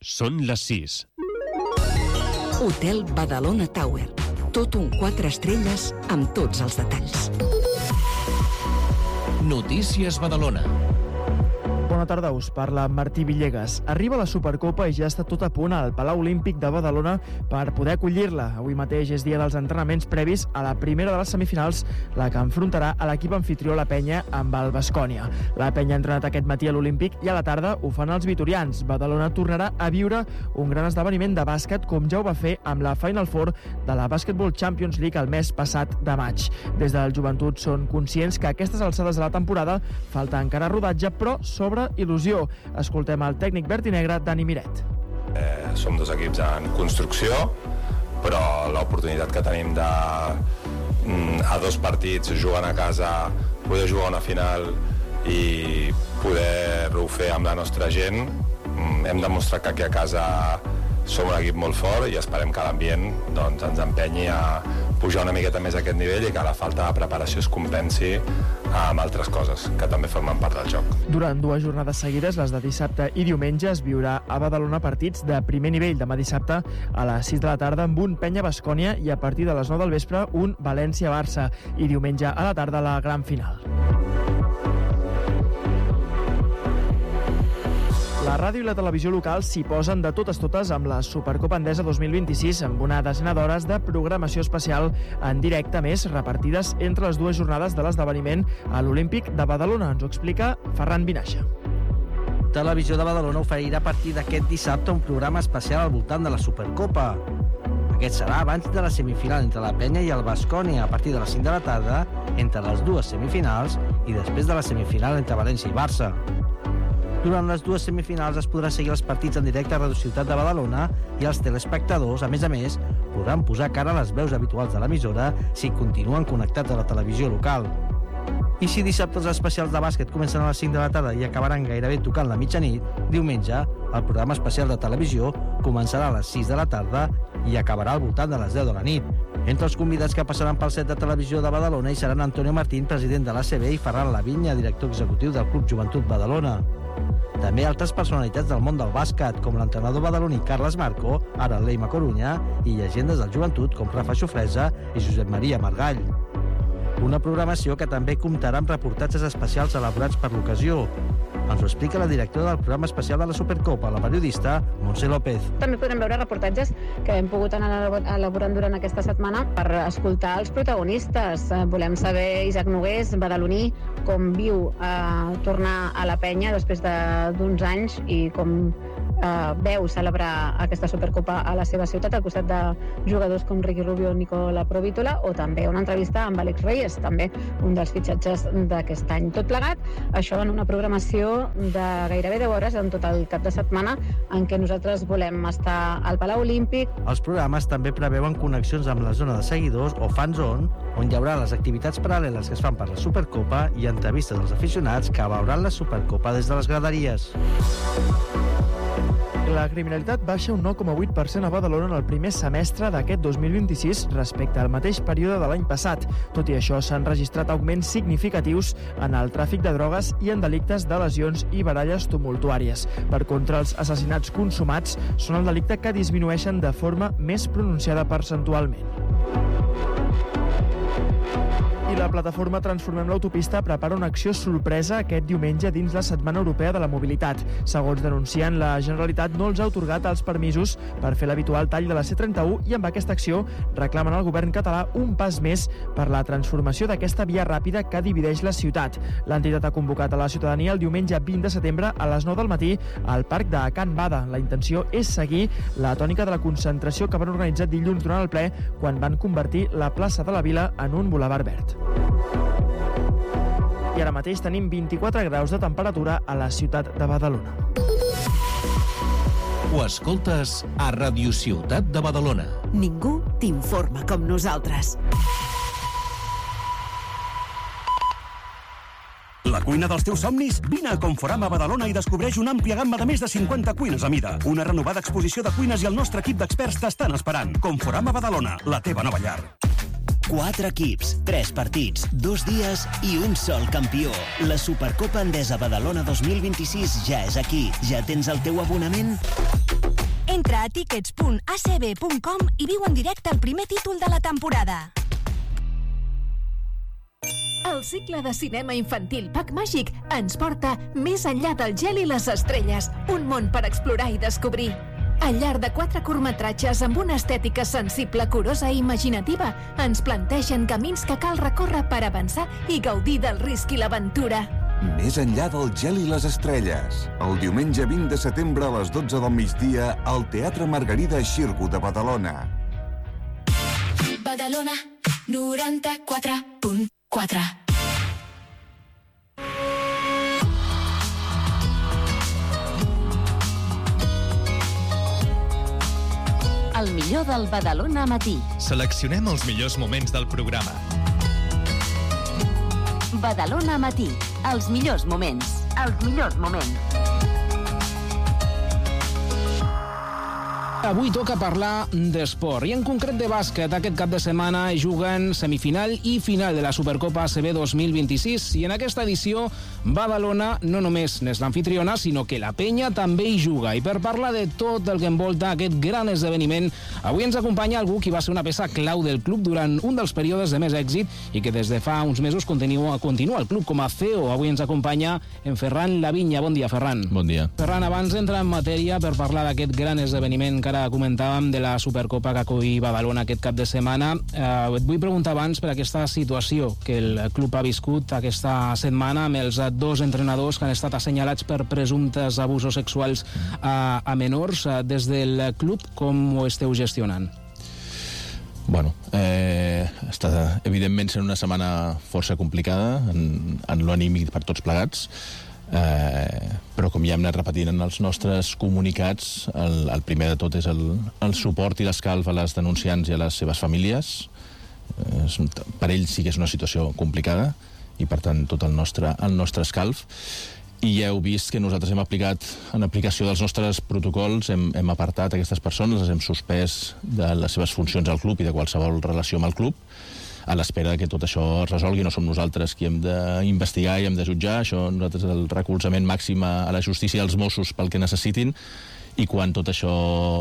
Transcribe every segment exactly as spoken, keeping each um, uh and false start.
Són les sis. Hotel Badalona Tower. Tot un quatre estrelles amb tots els detalls. Notícies Badalona. Bona tarda, us parla Martí Villegas. Arriba la Supercopa i ja està tot a punt al Palau Olímpic de Badalona per poder acollir-la. Avui mateix és dia dels entrenaments previs a la primera de les semifinals, la que enfrontarà a l'equip anfitrió la Penya amb el Baskonia. La Penya ha entrenat aquest matí a l'Olímpic i a la tarda ho fan els vitorians. Badalona tornarà a viure un gran esdeveniment de bàsquet com ja ho va fer amb la Final Four de la Basketball Champions League el mes passat de maig. Des del Joventut són conscients que a aquestes alçades de la temporada falta encara rodatge, però sobre il·lusió. Escoltem el tècnic verd i negre, Dani Miret. Eh, som dos equips en construcció, però l'oportunitat que tenim de a dos partits jugant a casa, poder jugar una final i poder-ho fer amb la nostra gent, hem demostrat que aquí a casa som un equip molt fort i esperem que l'ambient doncs, ens empenyi a pujar una miqueta més a aquest nivell i que la falta de preparació es compensi amb altres coses que també formen part del joc. Durant dues jornades seguides, les de dissabte i diumenge, es viurà a Badalona partits de primer nivell. Demà dissabte a les sis de la tarda amb un Penya-Baskonia i a partir de les nou del vespre un València-Barça i diumenge a la tarda la gran final. La ràdio i la televisió local s'hi posen de totes totes amb la Supercopa Endesa dos mil vint-i-sis amb una desena d'hores de programació especial en directe, més repartides entre les dues jornades de l'esdeveniment a l'Olímpic de Badalona. Ens ho explica Ferran Vinaixa. Televisió de Badalona oferirà a partir d'aquest dissabte un programa especial al voltant de la Supercopa. Aquest serà abans de la semifinal entre la Penya i el Baskonia a partir de les cinc de la tarda, entre les dues semifinals i després de la semifinal entre València i Barça. Durant les dues semifinals es podrà seguir els partits en directe a Radio Ciutat de Badalona i els telespectadors, a més a més, podran posar cara a les veus habituals de l'emissora si continuen connectats a la televisió local. I si dissabte els especials de bàsquet comencen a les cinc de la tarda i acabaran gairebé tocant la mitjanit, diumenge el programa especial de televisió començarà a les sis de la tarda i acabarà al voltant de les deu de la nit. Entre els convidats que passaran pel set de televisió de Badalona hi seran Antonio Martín, president de l'A C B, i Ferran Lavinya, director executiu del Club Joventut Badalona. També altres personalitats del món del bàsquet, com l'entrenador badaloní Carles Marco, ara al Leima Corunya, i llegendes del joventut com Rafa Xofresa i Josep Maria Margall. Una programació que també comptarà amb reportatges especials elaborats per l'ocasió. Ens ho explica la directora del programa especial de la Supercopa, la periodista Montse López. També podrem veure reportatges que hem pogut anar elaborant durant aquesta setmana per escoltar els protagonistes. Volem saber Isaac Nogués, badaloní, com viu eh, tornar a la Penya després d'uns anys i com eh, veu celebrar aquesta Supercopa a la seva ciutat, al costat de jugadors com Ricky Rubio o Nicola Provítola, o també una entrevista amb Àlex Reyes, també un dels fitxatges d'aquest any. Tot plegat, això en una programació de gairebé deu hores en tot el cap de setmana en què nosaltres volem estar al Palau Olímpic. Els programes també preveuen connexions amb la zona de seguidors o fan zone, on hi haurà les activitats paral·leles que es fan per la Supercopa i entrevistes als aficionats que veuran la Supercopa des de les graderies. La criminalitat baixa un nou coma vuit per cent a Badalona en el primer semestre d'aquest dos mil vint-i-sis respecte al mateix període de l'any passat. Tot i això, s'han registrat augments significatius en el tràfic de drogues i en delictes de lesions i baralles tumultuàries. Per contra, els assassinats consumats són el delicte que disminueixen de forma més pronunciada percentualment. I la plataforma Transformem l'Autopista prepara una acció sorpresa aquest diumenge dins la Setmana Europea de la Mobilitat. Segons denuncien, la Generalitat no els ha atorgat els permisos per fer l'habitual tall de la C trenta-u i amb aquesta acció reclamen al govern català un pas més per la transformació d'aquesta via ràpida que divideix la ciutat. L'entitat ha convocat a la ciutadania el diumenge vint de setembre a les nou del matí al Parc de Can Bada. La intenció és seguir la tònica de la concentració que van organitzar dilluns durant el ple quan van convertir la plaça de la Vila en un bulevard verd. I ara mateix tenim vint-i-quatre graus de temperatura a la ciutat de Badalona. Ho escoltes a Radio Ciutat de Badalona. Ningú t'informa com nosaltres. La cuina dels teus somnis? Vine a Conforama Badalona i descobreix una àmplia gamma de més de cinquanta cuines a mida. Una renovada exposició de cuines i el nostre equip d'experts t'estan esperant. Conforama Badalona, la teva nova llar. Quatre equips, tres partits, dos dies i un sol campió. La Supercopa Endesa Badalona dos mil vint-i-sis ja és aquí. Ja tens el teu abonament? Entra a tickets punt a c b punt com i viu en directe el primer títol de la temporada. El cicle de cinema infantil Pack Màgic ens porta més enllà del gel i les estrelles, un món per explorar i descobrir. Al llarg de quatre curtmetratges amb una estètica sensible, curosa i imaginativa, ens plantegen camins que cal recórrer per avançar i gaudir del risc i l'aventura. Més enllà del gel i les estrelles. El diumenge vint de setembre a les dotze del migdia al Teatre Margarida Xirgu de Badalona. Badalona noranta-quatre punt quatre. El millor del Badalona matí. Seleccionem els millors moments del programa. Badalona matí. Els millors moments. Els millors moments. Avui toca parlar d'esport, i en concret de bàsquet. Aquest cap de setmana juguen semifinal i final de la Supercopa A C B dos mil vint-i-sis, i en aquesta edició Badalona no només n'és l'anfitriona, sinó que la penya també hi juga. I per parlar de tot el que envolta aquest gran esdeveniment, avui ens acompanya algú qui va ser una peça clau del club durant un dels períodes de més èxit i que des de fa uns mesos continua, continua el club com a C E O. Avui ens acompanya en Ferran Lavinya. Bon dia, Ferran. Bon dia. Ferran, abans d'entrar en matèria per parlar d'aquest gran esdeveniment que ara comentàvem de la Supercopa que acull Badalona aquest cap de setmana, eh, et vull preguntar abans per aquesta situació que el club ha viscut aquesta setmana amb els dos entrenadors que han estat assenyalats per presumptes abusos sexuals a, a menors. Des del club, com ho esteu gestionant? Bueno, eh, està evidentment sent una setmana força complicada en, en l'anímic per tots plegats. Eh, però com ja hem anat repetint en els nostres comunicats, el, el primer de tot és el, el suport i l'escalf a les denunciants i a les seves famílies. Eh, és, per ells sí que és una situació complicada i per tant tot el nostre, el nostre escalf. I ja heu vist que nosaltres hem aplicat, en aplicació dels nostres protocols, hem, hem apartat aquestes persones, les hem suspès de les seves funcions al club i de qualsevol relació amb el club, a l'espera que tot això es resolgui. No som nosaltres qui hem d'investigar i hem de jutjar, això nosaltres el recolzament màxim a la justícia i als Mossos pel que necessitin, i quan tot això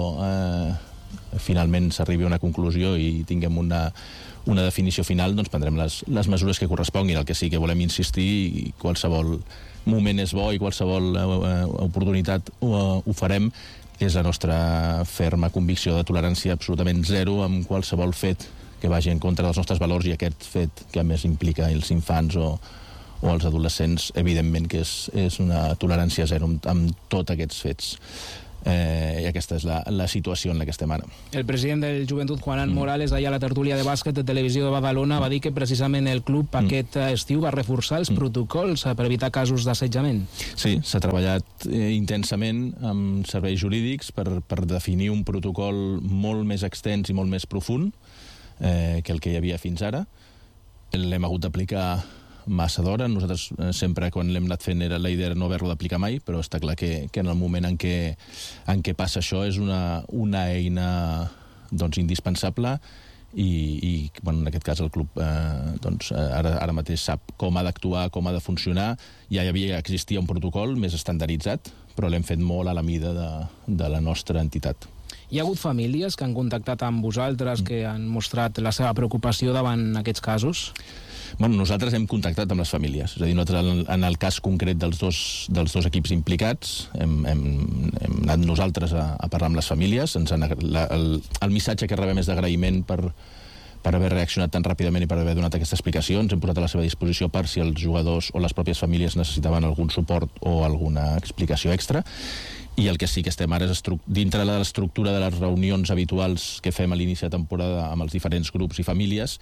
eh, finalment s'arribi a una conclusió i tinguem una, una definició final, doncs prendrem les, les mesures que corresponguin. El que sí que volem insistir, i qualsevol moment és bo i qualsevol eh, oportunitat ho, ho farem, és la nostra ferma convicció de tolerància absolutament zero amb qualsevol fet que vagi en contra dels nostres valors, i aquest fet que a més implica els infants o, o els adolescents, evidentment que és, és una tolerància zero amb, amb tots aquests fets. Eh, I aquesta és la, la situació en la que estem ara. El president del Joventut, Juan mm. Morales, allà a la tertúlia de bàsquet de Televisió de Badalona, va dir que precisament el club mm. aquest estiu va reforçar els mm. protocols per evitar casos d'assetjament. Sí, s'ha treballat eh, intensament amb serveis jurídics per, per definir un protocol molt més extens i molt més profund Eh, que el que hi havia fins ara. L'hem hagut d'aplicar massa d'hora. Nosaltres eh, sempre quan l'hem anat fent era la idea era no haver-lo d'aplicar mai, però està clar que, que en el moment en què, en què passa això és una, una eina doncs, indispensable i, i bueno, en aquest cas el club eh, doncs, ara, ara mateix sap com ha d'actuar, com ha de funcionar. Ja hi havia, existia un protocol més estandarditzat, però l'hem fet molt a la mida de, de la nostra entitat. Hi ha hagut famílies que han contactat amb vosaltres, que han mostrat la seva preocupació davant aquests casos? Bueno, nosaltres hem contactat amb les famílies. És a dir, nosaltres, en el cas concret dels dos, dels dos equips implicats, hem, hem, hem anat nosaltres a, a parlar amb les famílies. Ens han, la, el, el missatge que rebem és d'agraïment per, per haver reaccionat tan ràpidament i per haver donat aquesta explicació. Ens hem posat a la seva disposició per si els jugadors o les pròpies famílies necessitaven algun suport o alguna explicació extra. I el que sí que estem ara és dintre de l'estructura de les reunions habituals que fem a l'inici de temporada amb els diferents grups i famílies,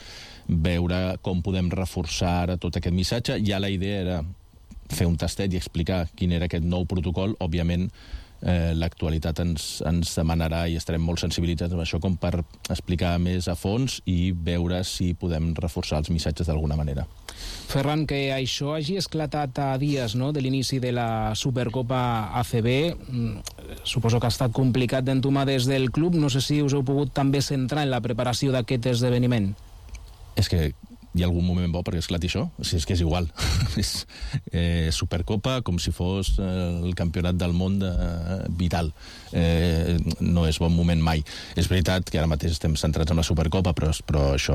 veure com podem reforçar ara tot aquest missatge. Ja la idea era fer un tastet i explicar quin era aquest nou protocol. Òbviament, eh, l'actualitat ens, ens demanarà i estarem molt sensibilitzats amb això com per explicar més a fons i veure si podem reforçar els missatges d'alguna manera. Ferran, que això hagi esclatat a dies, no?, de l'inici de la Supercopa A C B, suposo que ha estat complicat d'entomar des del club. No sé si us heu pogut també centrar en la preparació d'aquest esdeveniment. És que hi ha algun moment bo perquè esclati això, o sigui, és que és igual. És eh, Supercopa com si fos eh, el campionat del món de, eh, vital. Eh, no és bon moment mai. És veritat que ara mateix estem centrats en la Supercopa, però, però això,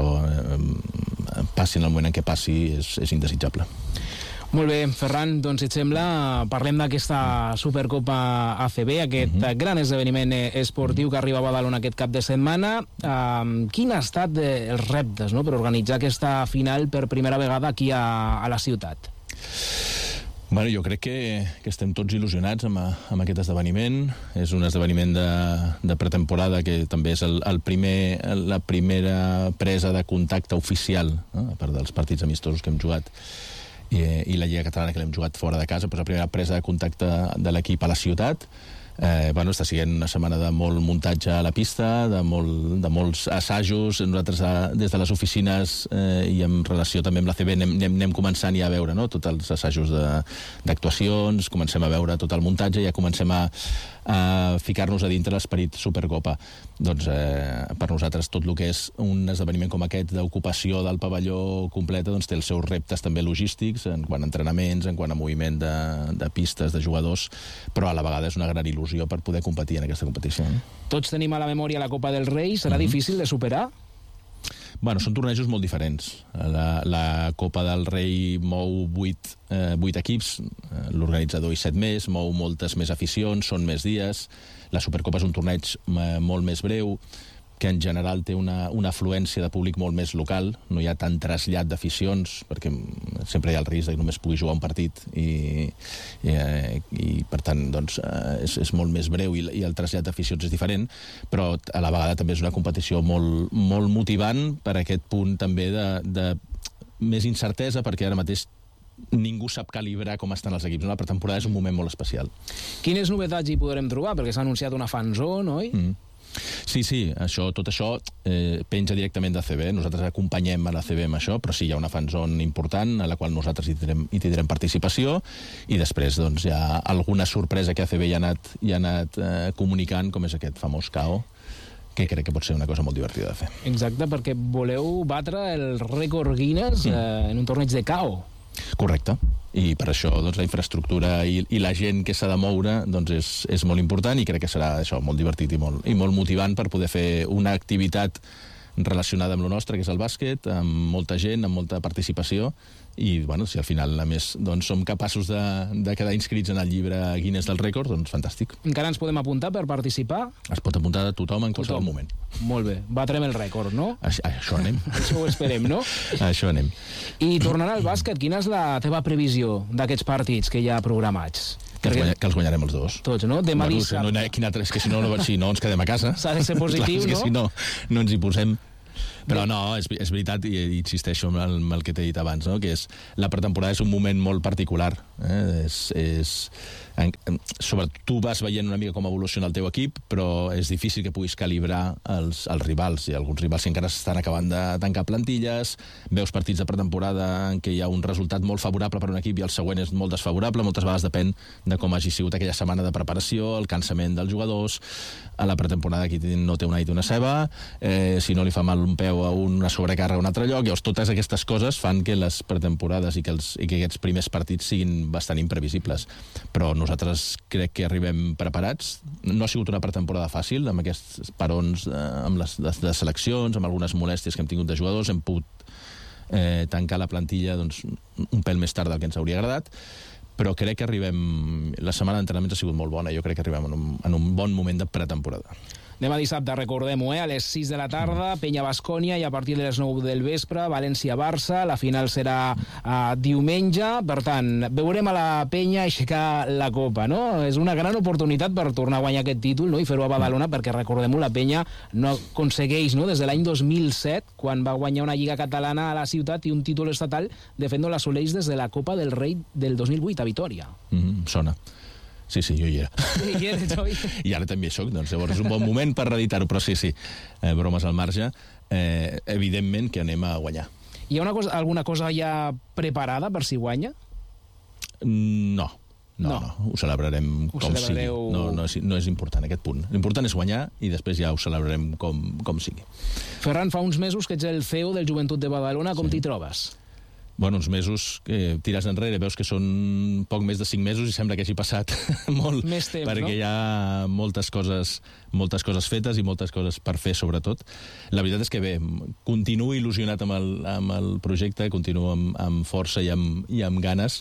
eh, passi en el moment en què passi, és, és indesitjable. Molt bé, Ferran, doncs si et sembla, parlem d'aquesta Supercopa A C B, aquest uh -huh. gran esdeveniment esportiu que arriba a Badalona aquest cap de setmana. Uh, quin ha estat eh, els reptes, no?, per organitzar aquesta final per primera vegada aquí a, a la ciutat? Bueno, jo crec que, que estem tots il·lusionats amb, amb aquest esdeveniment. És un esdeveniment de, de pretemporada que també és el, el primer, la primera presa de contacte oficial, no?, a part dels partits amistosos que hem jugat, i, i la Lliga Catalana que l'hem jugat fora de casa, però la primera presa de contacte de l'equip a la ciutat. Eh, bueno, està sent una setmana de molt muntatge a la pista, de, molt, de molts assajos. Nosaltres a, des de les oficines eh, i en relació també amb la C B anem, anem, anem començant ja a veure, no?, tots els assajos d'actuacions, comencem a veure tot el muntatge i ja comencem a, a ficar-nos a dintre l'esperit Supercopa. Doncs eh, per nosaltres tot el que és un esdeveniment com aquest d'ocupació del pavelló completa doncs té els seus reptes també logístics en quant a entrenaments, en quant a moviment de, de pistes, de jugadors, però a la vegada és una gran il·lusió per poder competir en aquesta competició. Tots tenim a la memòria la Copa del Rei. Serà uh-huh. difícil de superar? Bueno, són tornejos molt diferents. La, la Copa del Rei mou vuit, eh, vuit equips, l'organitzador i set més, mou moltes més aficions, són més dies. La Supercopa és un torneig eh, molt més breu, que en general té una, una afluència de públic molt més local, no hi ha tant trasllat d'aficions, perquè sempre hi ha el risc de que només pugui jugar un partit i, i, eh, i per tant, doncs, eh, és, és molt més breu i, i el trasllat d'aficions és diferent, però a la vegada també és una competició molt, molt motivant per aquest punt també de, de més incertesa, perquè ara mateix ningú sap calibrar com estan els equips. La pretemporada és un moment molt especial. Quines novetats hi podrem trobar? Perquè s'ha anunciat una fanzone, oi? Mm. Sí, sí, això, tot això eh, penja directament de A C B. Nosaltres acompanyem a la A C B amb això, però sí, hi ha una fanzone important a la qual nosaltres hi tindrem, hi tindrem participació i després doncs, hi ha alguna sorpresa que A C B hi ha anat, hi ha anat eh, comunicant, com és aquest famós K O, que crec que pot ser una cosa molt divertida de fer. Exacte, perquè voleu batre el rècord Guinness mm. eh, en un torneig de K O. Correcte. I per això doncs, la infraestructura i, i la gent que s'ha de moure doncs, és, és molt important i crec que serà això molt divertit i molt, i molt motivant per poder fer una activitat relacionada amb lo nostre, que és el bàsquet, amb molta gent, amb molta participació, i bueno, si al final a més doncs, som capaços de, de quedar inscrits en el llibre Guinness del rècord, doncs fantàstic. Encara ens podem apuntar per participar? Es pot apuntar a tothom en qualsevol moment. Molt bé, batrem el rècord, no? A, a això anem. Això ho esperem, no? A això anem. I tornant al bàsquet, quina és la teva previsió d'aquests partits que hi ha programats? Que els, guanya, que els guanyarem els dos. Tots, no? Demà bueno, dissabte. No, quin altre, és que si no, no, si no ens quedem a casa. S'ha de ser positiu, clar, és que no? si no, no ens hi posem. Però no, és, és veritat, i, i insisteixo en el, en el que t'he dit abans, no? Que és, la pretemporada és un moment molt particular. Eh? És, és, en, sobre, tu vas veient una mica com evoluciona el teu equip, però és difícil que puguis calibrar els, els rivals. Hi ha alguns rivals que encara estan acabant de tancar plantilles, veus partits de pretemporada en què hi ha un resultat molt favorable per un equip i el següent és molt desfavorable, moltes vegades depèn de com hagi sigut aquella setmana de preparació, el cansament dels jugadors. A la pretemporada aquí no té una i una ceba, eh, si no li fa mal un peu a una sobrecàrrega a un altre lloc, llavors totes aquestes coses fan que les pretemporades i que, els, i que aquests primers partits siguin bastant imprevisibles. Però nosaltres crec que arribem preparats. No ha sigut una pretemporada fàcil, amb aquests parons, eh, amb les, les, les seleccions, amb algunes molèsties que hem tingut de jugadors, hem pogut eh, tancar la plantilla doncs, un pèl més tard del que ens hauria agradat, però crec que arribem... La setmana d'entrenaments ha sigut molt bona, jo crec que arribem en un, en un bon moment de pretemporada. Demà dissabte, recordem-ho, eh? A les sis de la tarda, Penya-Bascònia, i a partir de les nou del vespre, València-Barça. La final serà uh, diumenge. Per tant, veurem a la Penya aixecar la Copa, no? És una gran oportunitat per tornar a guanyar aquest títol, no? I fer-ho a Badalona, perquè recordem-ho, la Penya no aconsegueix, no? Des de l'any dos mil set, quan va guanyar una lliga catalana a la ciutat i un títol estatal, de fet no l'assoleix des de la Copa del Rei del dos mil vuit a Vitòria. Mm, sona. Sí, sí, jo hi era. Sí, hi eres, oi? I ara també hi soc, doncs llavors és un bon moment per reeditar-ho, però sí, sí, eh, bromes al marge, eh, evidentment que anem a guanyar. Hi ha una cosa, alguna cosa ja preparada per si guanya? No, No, no, no, ho celebrarem ho com celebrareu... sigui. No, no, és, no és important aquest punt. L'important és guanyar i després ja ho celebrarem com, com sigui. Ferran, fa uns mesos que ets el C E O del Joventut de Badalona, com sí. t'hi trobes? Bueno, uns mesos que tires enrere, veus que són poc més de cinc mesos i sembla que hagi passat molt. Més temps, perquè no? hi ha moltes coses, moltes coses fetes i moltes coses per fer, sobretot. La veritat és que bé, continuo il·lusionat amb el, amb el projecte, continuo amb, amb força i amb, i amb ganes,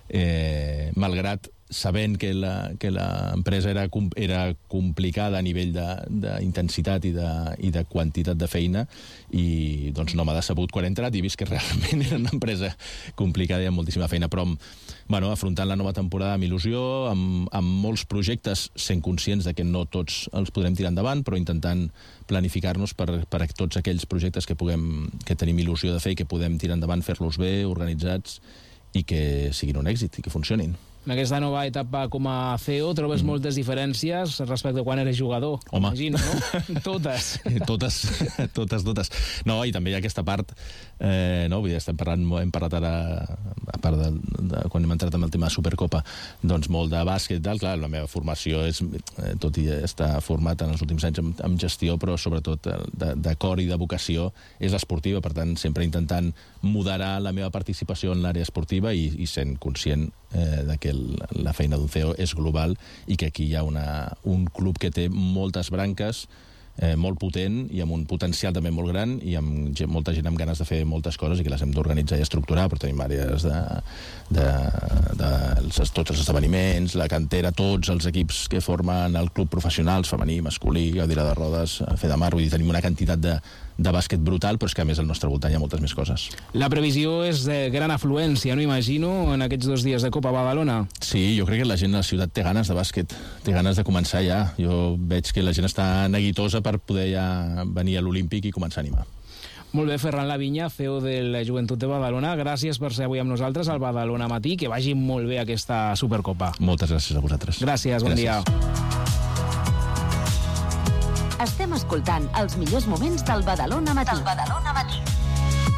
eh, malgrat sabent que la, que l'empresa era, era complicada a nivell d'intensitat i, de, i de quantitat de feina, i doncs no m'ha decebut quan he entrat i he vist que realment era una empresa complicada i amb moltíssima feina, però bueno, afrontant la nova temporada amb il·lusió, amb, amb molts projectes, sent conscients de que no tots els podrem tirar endavant, però intentant planificar-nos per, per a tots aquells projectes que, puguem, que tenim il·lusió de fer i que podem tirar endavant, fer-los bé, organitzats, i que siguin un èxit i que funcionin. En aquesta nova etapa com a C E O trobes mm. moltes diferències respecte a quan eres jugador. Home. Imagino, no? Totes. totes, totes, totes. No, i també hi ha aquesta part, eh, no, vull dir, estem parlant, hem parlat ara, a part de, de quan hem entrat amb el tema de Supercopa, doncs molt de bàsquet i tal. Clar, la meva formació és, eh, tot i estar format en els últims anys amb, amb gestió, però sobretot de, de cor i de vocació és esportiva, per tant, sempre intentant moderar la meva participació en l'àrea esportiva i, i sent conscient eh, de que el, la feina d'un C E O és global i que aquí hi ha una, un club que té moltes branques, eh, molt potent i amb un potencial també molt gran i amb gent, molta gent amb ganes de fer moltes coses i que les hem d'organitzar i estructurar, però tenim àrees de, de, de els, tots els esdeveniments, la cantera, tots els equips que formen el club professionals, femení, masculí, Gaudira de Rodes, Fe de Mar, vull dir, tenim una quantitat de, de bàsquet brutal, però és que a més al nostre voltant hi ha moltes més coses. La previsió és de gran afluència, no imagino, en aquests dos dies de Copa Badalona? Sí, jo crec que la gent a la ciutat té ganes de bàsquet, té ganes de començar ja. Jo veig que la gent està neguitosa per poder ja venir a l'Olímpic i començar a animar. Molt bé, Ferran Lavinya, C E O de la Joventut de Badalona. Gràcies per ser avui amb nosaltres al Badalona Matí. Que vagi molt bé aquesta Supercopa. Moltes gràcies a vosaltres. Gràcies, bon gràcies. dia. Estem escoltant els millors moments del Badalona Matí. Del Badalona Matí.